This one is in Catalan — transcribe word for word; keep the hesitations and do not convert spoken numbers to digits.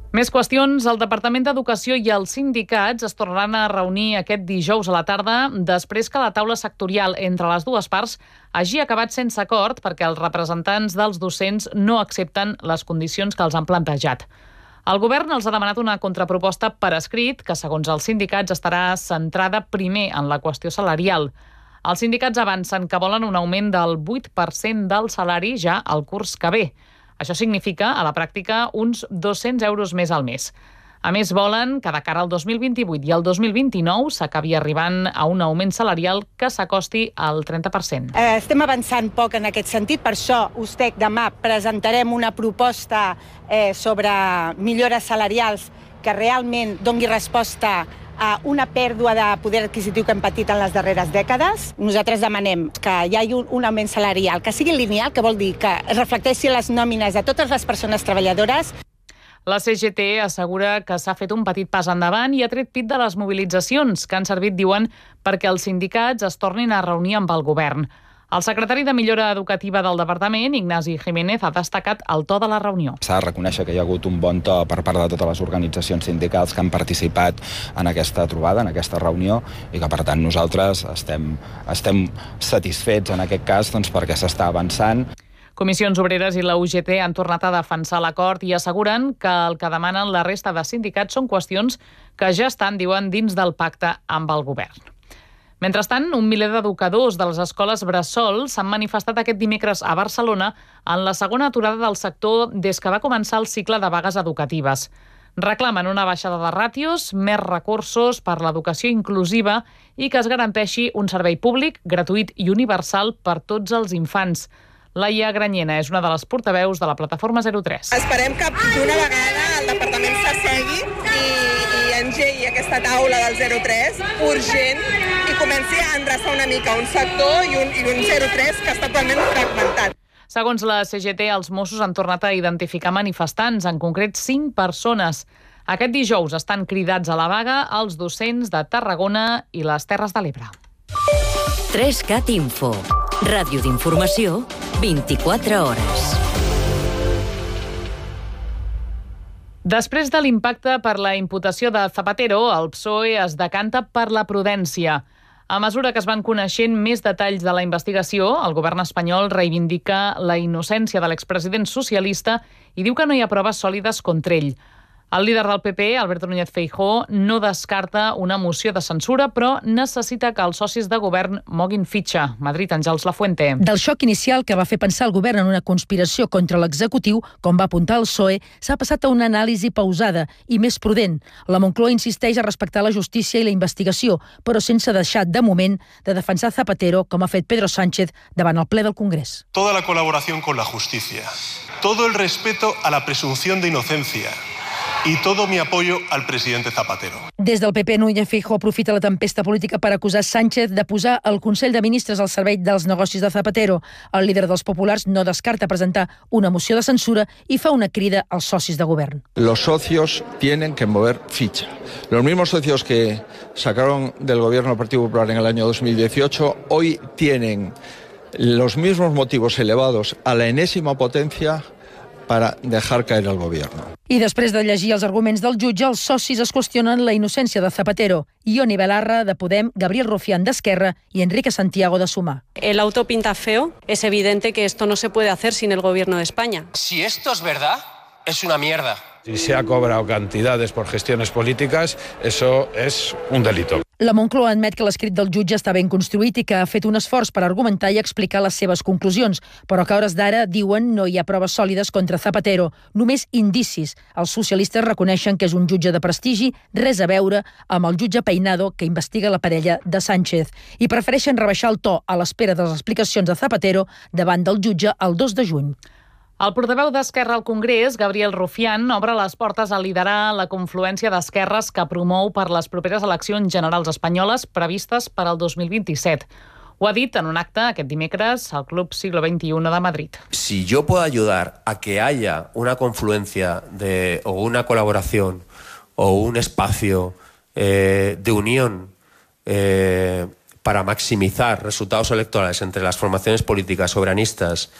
Més qüestions. El Departament d'Educació i els sindicats es tornaran a reunir aquest dijous a la tarda després que la taula sectorial entre les dues parts hagi acabat sense acord perquè els representants dels docents no accepten les condicions que els han plantejat. El govern els ha demanat una contraproposta per escrit que, segons els sindicats, estarà centrada primer en la qüestió salarial. Els sindicats avancen que volen un augment del vuit per cent del salari ja al curs que ve. Això significa, a la pràctica, uns dos-cents euros més al mes. A més, volen que de cara al dos mil vint-i-vuit i al dos mil vint-i-nou s'acabi arribant a un augment salarial que s'acosti al trenta per cent. Eh, estem avançant poc en aquest sentit, per això U S T E C demà presentarem una proposta eh, sobre millores salarials que realment doni resposta a una pèrdua de poder adquisitiu que hem patit en les darreres dècades. Nosaltres demanem que hi hagi un, un augment salarial que sigui lineal, que vol dir que es reflecteixi les nòmines de totes les persones treballadores. La C G T assegura que s'ha fet un petit pas endavant i ha tret pit de les mobilitzacions que han servit, diuen, perquè els sindicats es tornin a reunir amb el govern. El secretari de Millora Educativa del Departament, Ignasi Jiménez, ha destacat el to de la reunió. S'ha de reconèixer que hi ha hagut un bon to per part de totes les organitzacions sindicals que han participat en aquesta trobada, en aquesta reunió, i que, per tant, nosaltres estem, estem satisfets en aquest cas doncs, perquè s'està avançant. Comissions Obreres i la U G T han tornat a defensar l'acord i asseguren que el que demanen la resta de sindicats són qüestions que ja estan, diuen, dins del pacte amb el govern. Mentrestant, un miler d'educadors de les escoles bressol s'han manifestat aquest dimecres a Barcelona en la segona aturada del sector des que va començar el cicle de vagues educatives. Reclamen una baixada de ràtios, més recursos per l'educació inclusiva i que es garanteixi un servei públic, gratuït i universal per tots els infants. Laia Granyena és una de les portaveus de la plataforma zero tres. Esperem que d'una vegada el departament s'assegui i, i engegui aquesta taula del zero tres urgent i comenci a endreçar una mica un sector i un, i un zero tres que està totalment fragmentat. Segons la C G T, els Mossos han tornat a identificar manifestants, en concret cinc persones. Aquest dijous estan cridats a la vaga els docents de Tarragona i les Terres de l'Ebre. tres cat Info. Ràdio d'informació, vint-i-quatre hores. Després de l'impacte per la imputació de Zapatero, el P S O E es decanta per la prudència. A mesura que es van coneixent més detalls de la investigació, el govern espanyol reivindica la innocència de l'expresident socialista i diu que no hi ha proves sòlides contra ell. El líder del P P, Alberto Núñez Feijóo, no descarta una moció de censura, però necessita que els socis de govern moguin fitxa. Madrid, Àngels Lafuente. Del xoc inicial que va fer pensar el govern en una conspiració contra l'executiu, com va apuntar el P S O E, s'ha passat a una anàlisi pausada i més prudent. La Moncloa insisteix a respectar la justícia i la investigació, però sense deixar, de moment, de defensar Zapatero, com ha fet Pedro Sánchez davant el ple del Congrés. Toda la colaboración con la justicia, todo el respeto a la presunción de inocencia y todo mi apoyo al presidente Zapatero. Des del P P, Núñez Feijóo aprofita la tempesta política per acusar Sánchez de posar el Consell de Ministres al servei dels negocis de Zapatero. El líder dels populars no descarta presentar una moció de censura i fa una crida als socis de govern. Los socios tienen que mover ficha. Los mismos socios que sacaron del gobierno del Partido Popular en el año dos mil dieciocho hoy tienen los mismos motivos elevados a la enésima potencia para dejar caer al gobierno. I després de llegir els arguments del jutge, els socis es qüestionen la innocència de Zapatero. Ioni Belarra, de Podem, Gabriel Rufián, d'Esquerra i Enrique Santiago, de Sumar. El auto pinta feo. Es evidente que esto no se puede hacer sin el gobierno de España. Si esto es verdad, es una mierda. Si se ha cobrado cantidades por gestiones políticas, eso es un delito. La Moncloa admet que l'escrit del jutge està ben construït i que ha fet un esforç per argumentar i explicar les seves conclusions, però que a hores d'ara, diuen, no hi ha proves sòlides contra Zapatero, només indicis. Els socialistes reconeixen que és un jutge de prestigi, res a veure amb el jutge Peinado que investiga la parella de Sánchez, i prefereixen rebaixar el to a l'espera de les explicacions de Zapatero davant del jutge el dos de juny. El portaveu d'Esquerra al Congrés, Gabriel Rufián, obre les portes a liderar la confluència d'esquerres que promou per les properes eleccions generals espanyoles previstes per al dos mil vint-i-set. Ho ha dit en un acte aquest dimecres al Club Siglo veintiuno de Madrid. Si yo puedo ayudar a que haya una confluencia de, o una colaboración o un espacio eh, de unión eh, para maximizar resultados electorales entre las formaciones políticas soberanistas